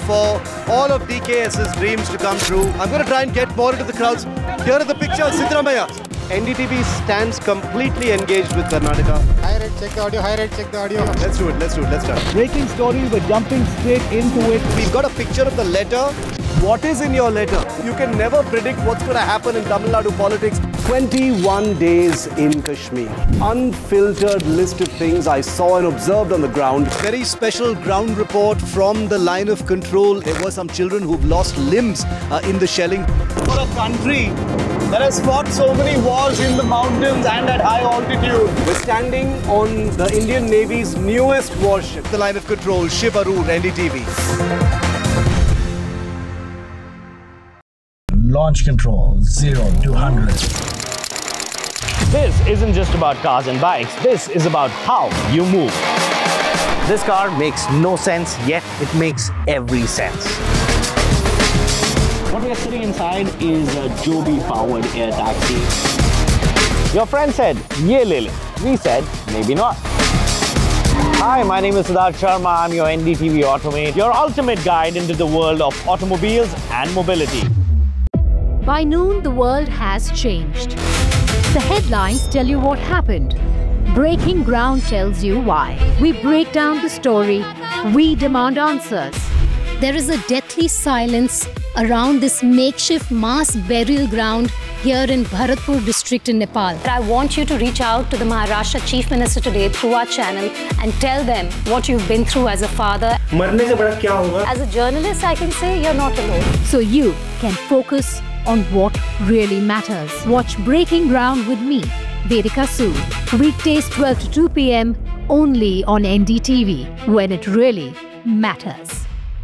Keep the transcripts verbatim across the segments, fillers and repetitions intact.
for all of DKS's dreams to come true. I'm going to try and get more into the crowds. Here are the pictures, Siddaramaiah. N D T V stands completely engaged with Karnataka. High rate, check the audio, high rate, check the audio. Let's do it, let's do it, let's start. Breaking story, we're jumping straight into it. We've got a picture of the letter. What is in your letter? You can never predict what's going to happen in Tamil Nadu politics. twenty-one days in Kashmir. Unfiltered list of things I saw and observed on the ground. Very special ground report from the line of control. There were some children who've lost limbs uh, in the shelling. For a country that has fought so many wars in the mountains and at high altitude. We're standing on the Indian Navy's newest warship, the line of control, Shiv Aroor, N D T V. Launch control, zero to one hundred. This isn't just about cars and bikes, this is about how you move. This car makes no sense, yet it makes every sense. What we are sitting inside is a Joby-powered air taxi. Your friend said, "Ye le le." We said, maybe not. Hi, my name is Siddharth Sharma. I'm your N D T V Automate, your ultimate guide into the world of automobiles and mobility. By noon, the world has changed. The headlines tell you what happened. Breaking Ground tells you why. We break down the story. We demand answers. There is a deathly silence around this makeshift mass burial ground here in Bharatpur district in Nepal. I want you to reach out to the Maharashtra Chief Minister today through our channel and tell them what you've been through as a father. As a journalist, I can say you're not alone. So you can focus on what really matters. Watch Breaking Ground with me, Vedika Sood. Weekdays twelve to two p m only on N D T V, when it really matters.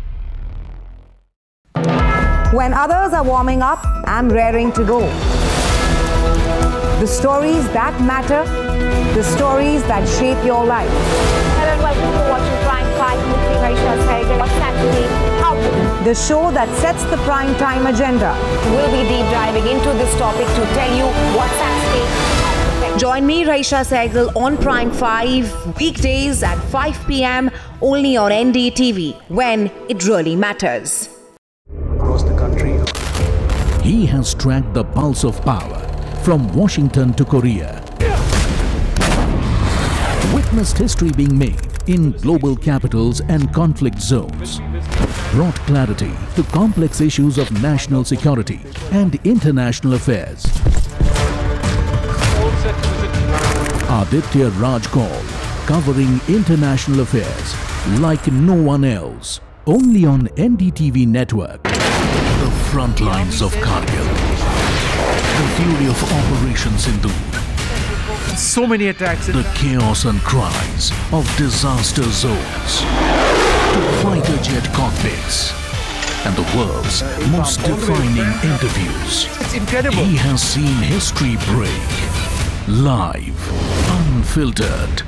When others are warming up, I'm raring to go. The stories that matter, the stories that shape your life. Hello and welcome to watching Prime five with me, Raisha Sehgal. What's happening? How to do? The show that sets the prime time agenda. We'll be deep diving into this topic to tell you what's at stake. Join me, Raisha Sehgal, on Prime five, weekdays at five p m only on N D T V, when it really matters. Across the country. He has tracked the pulse of power from Washington to Korea. Witnessed history being made in global capitals and conflict zones. Brought clarity to complex issues of national security and international affairs. Aditya Raj Kaul, covering international affairs like no one else. Only on N D T V network. The front lines of Kargil. The fury of Operation Sindoor. So many attacks. The chaos and cries of disaster zones. To fighter jet cockpits. And the world's most defining interviews. It's incredible. He has seen history break. Live. Unfiltered.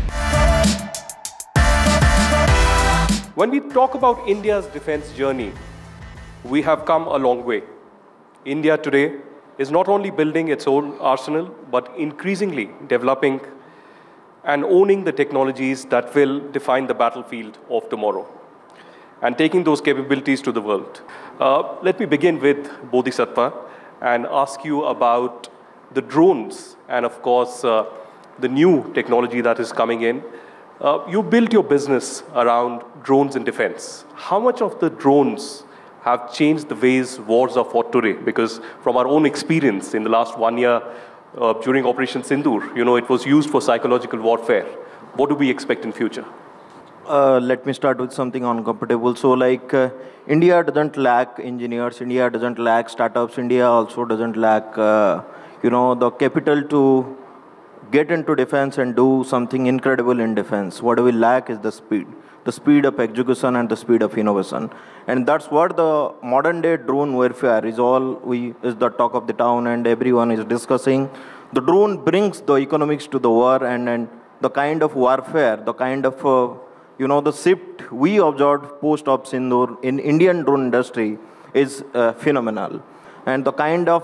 When we talk about India's defense journey, we have come a long way. India today is not only building its own arsenal, but increasingly developing and owning the technologies that will define the battlefield of tomorrow and taking those capabilities to the world. Uh, let me begin with Bodhisattva and ask you about the drones and, of course, uh, the new technology that is coming in. Uh, you built your business around drones in defense. How much of the drones have changed the ways wars are fought today? Because from our own experience in the last one year uh, during Operation Sindoor, you know, it was used for psychological warfare. What do we expect in future? Uh, let me start with something uncomfortable. So like uh, India doesn't lack engineers, India doesn't lack startups, India also doesn't lack, uh, you know, the capital to get into defense and do something incredible in defense. What we lack is the speed. The speed of execution and the speed of innovation. And that's what the modern day drone warfare is all, we, is the talk of the town and everyone is discussing. The drone brings the economics to the war and, and the kind of warfare, the kind of, uh, you know, the shift we observed post-op Sindoor in Indian drone industry is uh, phenomenal. And the kind of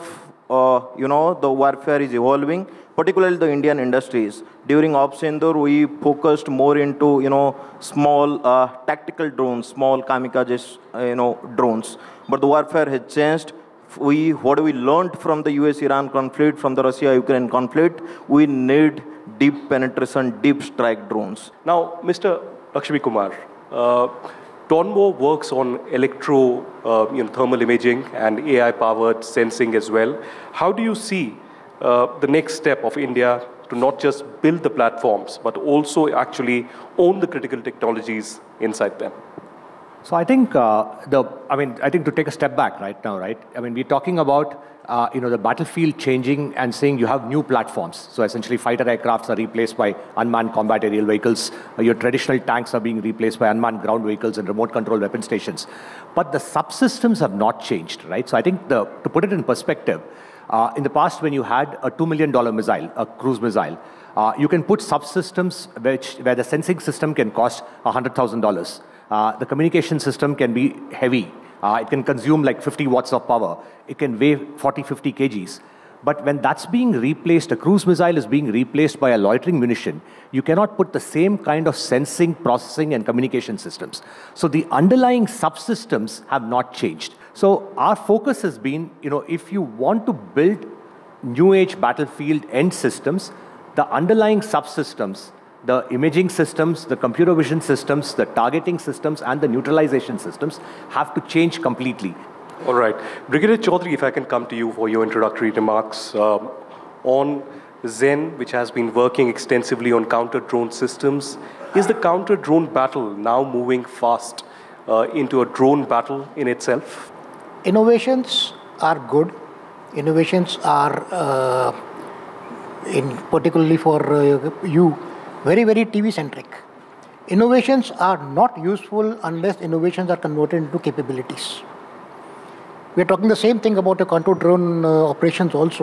uh, you know, the warfare is evolving, particularly the Indian industries. During Op Sindoor, we focused more into, you know, small uh, tactical drones, small kamikaze, uh, you know, drones. But the warfare has changed. We, what we learned from the U S Iran conflict, from the Russia-Ukraine conflict, we need deep penetration, deep strike drones. Now, Mister Lakshmi Kumar, uh, Townbo works on electro, uh, you know, thermal imaging and A I-powered sensing as well. How do you see uh, the next step of India to not just build the platforms, but also actually own the critical technologies inside them? So I think uh, the, I mean, I think to take a step back right now, right? I mean, we're talking about, uh, you know, the battlefield changing and saying you have new platforms. So essentially, fighter aircrafts are replaced by unmanned combat aerial vehicles. Uh, your traditional tanks are being replaced by unmanned ground vehicles and remote control weapon stations. But the subsystems have not changed, right? So I think the, to put it in perspective, uh, in the past, when you had a two million dollar missile, a cruise missile, uh, you can put subsystems which where the sensing system can cost one hundred thousand dollars. Uh, the communication system can be heavy. Uh, it can consume like fifty watts of power. It can weigh forty, fifty kilograms. But when that's being replaced, a cruise missile is being replaced by a loitering munition, you cannot put the same kind of sensing, processing, and communication systems. So the underlying subsystems have not changed. So our focus has been, you know, if you want to build new age battlefield end systems, the underlying subsystems, the imaging systems, the computer vision systems, the targeting systems, and the neutralization systems have to change completely. All right. Brigadier Chaudhary, if I can come to you for your introductory remarks um, on Zen, which has been working extensively on counter-drone systems. Is the counter-drone battle now moving fast uh, into a drone battle in itself? Innovations are good. Innovations are, uh, in particularly for uh, you, very, very T V-centric. Innovations are not useful unless innovations are converted into capabilities. We are talking the same thing about the counter-drone uh, operations also.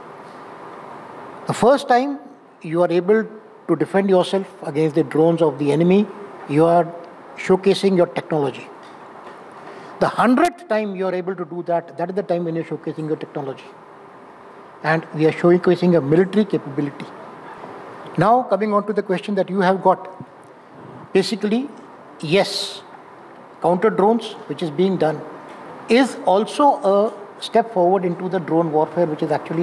The first time you are able to defend yourself against the drones of the enemy, you are showcasing your technology. The hundredth time you are able to do that, that is the time when you are showcasing your technology. And we are showcasing a military capability. Now, coming on to the question that you have got, basically, yes, counter drones, which is being done, is also a step forward into the drone warfare, which is actually